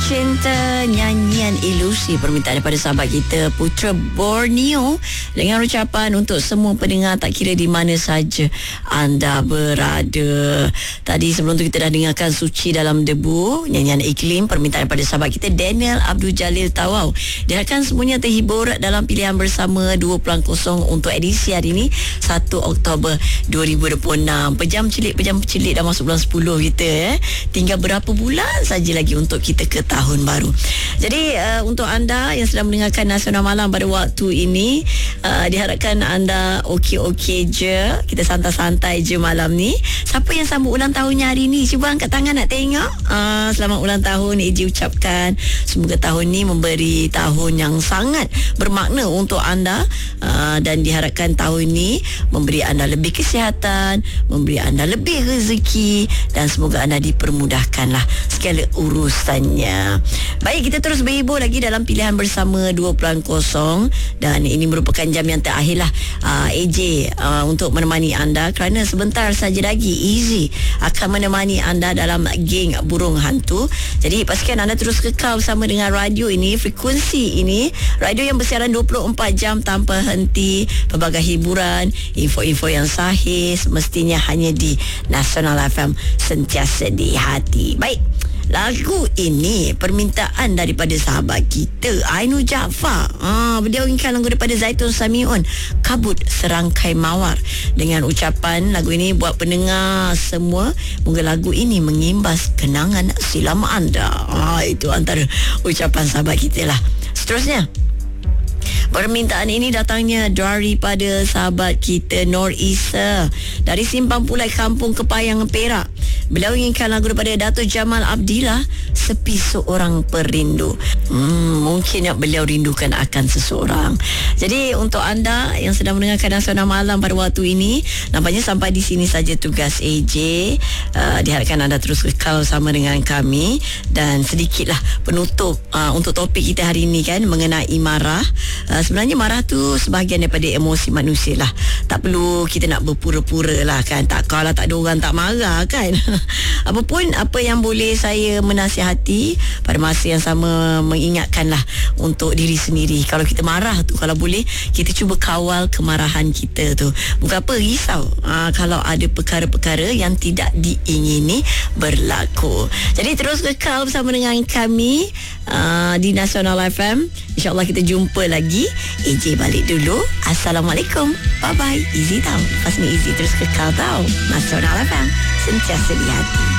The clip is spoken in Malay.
Cinta, nyanyian ilusi, permintaan daripada sahabat kita Putra Borneo, dengan ucapan untuk semua pendengar tak kira di mana saja anda berada. Tadi sebelum tu kita dah dengarkan Suci Dalam Debu, nyanyian iklim, permintaan daripada sahabat kita Daniel Abdul Jalil Tawau. Diharapkan semuanya terhibur dalam pilihan bersama 2.0 untuk edisi hari ini 1 Oktober 2026. Pejam celik dah masuk bulan 10 kita Tinggal berapa bulan saja lagi untuk kita ke tahun baru. Jadi untuk anda yang sedang mendengarkan Nasional Malam pada waktu ini, diharapkan anda okey-okey je, kita santai-santai je malam ni. Siapa yang sambut ulang tahunnya hari ni, cuba angkat tangan nak tengok. Selamat ulang tahun Eji ucapkan. Semoga tahun ni memberi tahun yang sangat bermakna untuk anda, dan diharapkan tahun ni memberi anda lebih kesihatan, memberi anda lebih rezeki, dan semoga anda dipermudahkanlah segala urusannya. Baik, kita terus berhibur lagi dalam pilihan bersama 2.0, dan ini merupakan jam yang terakhir lah AJ untuk menemani anda, kerana sebentar saja lagi Easy akan menemani anda dalam geng burung hantu. Jadi pastikan anda terus kekal bersama dengan radio ini, frekuensi ini, radio yang bersiaran 24 jam tanpa henti, pelbagai hiburan, info-info yang sahih, semestinya hanya di Nasional FM, sentiasa di hati. Baik, lagu ini permintaan daripada sahabat kita Ainu Jaafar. Beliau inginkan lagu daripada Zaitun Samiun, Kabut Serangkai Mawar, dengan ucapan lagu ini buat pendengar semua, moga lagu ini mengimbas kenangan silam anda. Itu antara ucapan sahabat kita lah. Seterusnya, permintaan ini datangnya daripada sahabat kita Nur Isa dari Simpang Pulai, Kampung Kepayangan, Perak. Beliau inginkan lagu daripada Dato' Jamal Abdillah, Sepi Seorang Perindu. Mungkin yang beliau rindukan akan seseorang. Jadi untuk anda yang sedang mendengarkan Nasional Malam pada waktu ini, nampaknya sampai di sini saja tugas AJ. Diharapkan anda terus kekal sama dengan kami, dan sedikitlah penutup untuk topik kita hari ini kan, mengenai marah. Sebenarnya marah tu sebahagian daripada emosi manusia lah. Tak perlu kita nak berpura-pura lah kan. Tak kalau tak ada orang tak marah kan. Apapun apa yang boleh saya menasihati, pada masa yang sama mengingatkanlah untuk diri sendiri. Kalau kita marah tu, kalau boleh kita cuba kawal kemarahan kita tu. Bukan apa, risau kalau ada perkara-perkara yang tidak diingini berlaku. Jadi terus kekal bersama dengan kami di Nasional FM. InsyaAllah kita jumpa lagi. AJ balik dulu. Assalamualaikum. Bye-bye. Easy tau. Lepas ni Easy terus kekal tau. Nasional FM, sentiasa di hati.